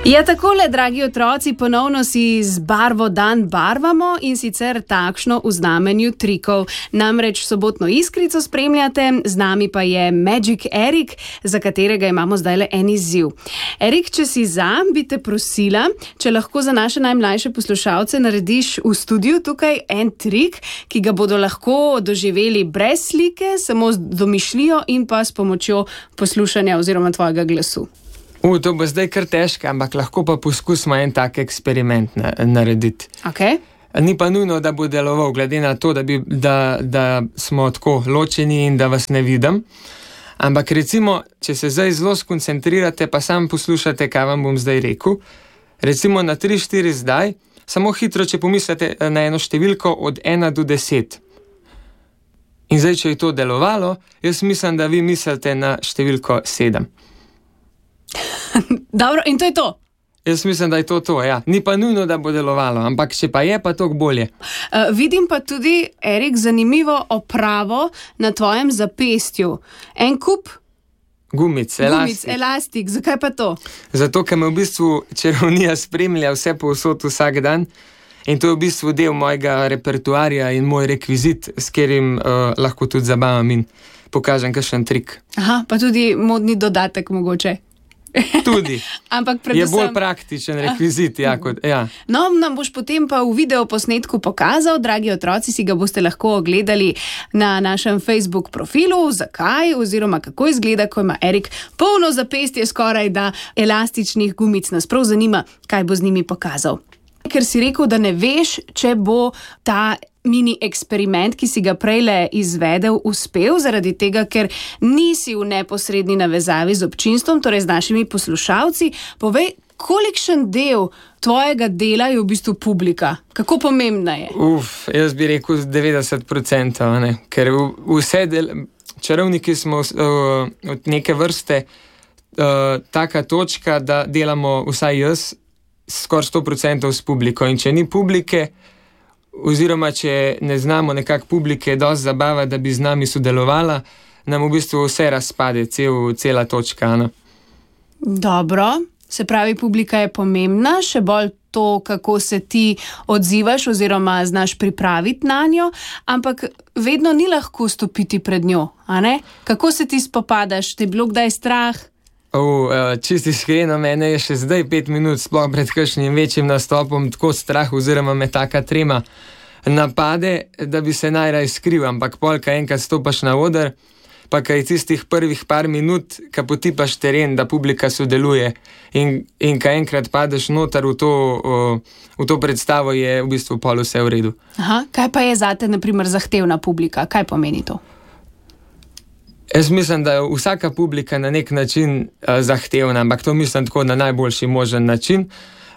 Ja, takole, dragi otroci, ponovno si z barvo dan barvamo in sicer takšno v znamenju trikov. Namreč sobotno iskrico spremljate, z nami pa je Magic Erik, za katerega imamo zdaj le en izziv. Erik, če si za, bi te prosila, če lahko za naše najmlajše poslušalce narediš v studiu tukaj en trik, ki ga bodo lahko doživeli brez slike, samo z domišljijo in pa s pomočjo poslušanja oziroma tvojega glasu. To bo zdaj kar težko, ampak lahko pa poskusimo en tak eksperiment narediti. Okay. Ni pa nujno, da bo deloval, glede na to, da smo tako ločeni in da vas ne vidim. Ampak recimo, če se zdaj zelo skoncentrirate, pa sam poslušate, kaj vam bom zdaj rekel. Recimo na 3-4 zdaj, samo hitro, če pomislite na eno številko od 1 do 10. In zdaj, če je to delovalo, jaz mislim, da vi mislite na številko 7. Dobro, in to je to? Jaz mislim, da je to, ja. Ni pa nujno, da bo delovalo, ampak če pa je, pa toliko bolje. Vidim pa tudi, Erik, zanimivo opravo na tvojem zapestju. En kup gumic, elastik. Zakaj pa to? Zato, ker me v bistvu čarovnija spremlja vse povsod vsak dan in to je v bistvu del mojega repertoarja in moj rekvizit, s katerim lahko tudi zabavam in pokažem kakšen trik. Aha, pa tudi modni dodatek mogoče. Tudi. Ampak predvsem je bolj praktičen rekvizit. Ja. No, nam boš potem pa v videoposnetku pokazal, dragi otroci, si ga boste lahko ogledali na našem Facebook profilu. Zakaj oziroma kako izgleda, ko ima Erik polno zapestje skoraj da elastičnih gumic. Nas prav zanima, kaj bo z njimi pokazal. Ker si rekel, da ne veš, če bo ta mini eksperiment, ki si ga prejle izvedel, uspel, zaradi tega, ker nisi v neposredni navezavi z občinstvom, torej z našimi poslušalci. Povej, kolikšen del tvojega dela je v bistvu publika? Kako pomembna je? Jaz bi rekel 90%, ne? Ker vse čarovniki smo od neke vrste taka točka, da delamo vsaj jaz skoraj 100% s publiko. In če ni publike, oziroma če ne znamo nekako publike dosti zabava, da bi z nami sodelovala, nam v bistvu vse razpade, cela točka. Ne? Dobro, se pravi, publika je pomembna, še bolj to, kako se ti odzivaš oziroma znaš pripraviti na njo, ampak vedno ni lahko stopiti pred njo, a ne? Kako se ti spopadaš? Te je bilo kdaj strah? Čisto iskreno, mene je še zdaj 5 minut sploh pred kakšnim večjim nastopom tako strah oziroma me taka trema napade, da bi se najraj skril, ampak polka enkrat stopaš na oder, pa kaj tistih prvih par minut, ka potipaš teren, da publika sodeluje in ka enkrat padeš noter v to predstavo, je v bistvu pol vse v redu. Aha, kaj pa je zate, na primer, zahtevna publika? Kaj pomeni to? Jaz mislim, da je vsaka publika na nek način zahtevna, ampak to mislim tako na najboljši možen način.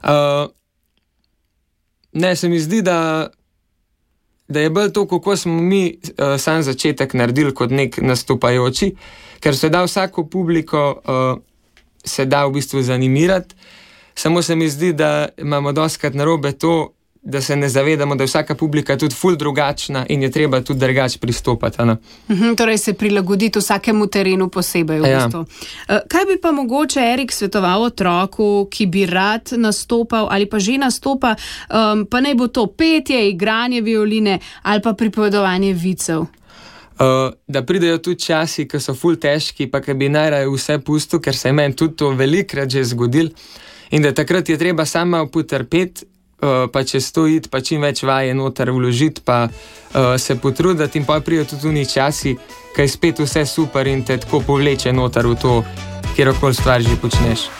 Se mi zdi, da je bolj to, kako smo mi sam začetek naredili kot nek nastopajoči, ker se da vsako publiko se da v bistvu zanimirati, samo se mi zdi, da imamo dostikrat narobe to, da se ne zavedamo, da je vsaka publika tudi ful drugačna in je treba tudi drugače pristopati. Torej se prilagoditi vsakemu terenu posebej v bistvu. Kaj bi pa mogoče Erik svetoval otroku, ki bi rad nastopal ali pa že nastopa, pa naj bo to petje, igranje violine ali pa pripovedovanje vicev? Da pridejo tudi časi, ki so ful težki, pa ki bi najraje vse pustil, ker se je meni tudi to velikrat že zgodil in da takrat je treba sama potrpeti, pa čez to iti, pa čim več vaje noter vložiti, pa se potruditi in pa prijo tudi oni časi, kaj spet vse super in te tako povleče noter v to, kjerokoli stvar že počneš.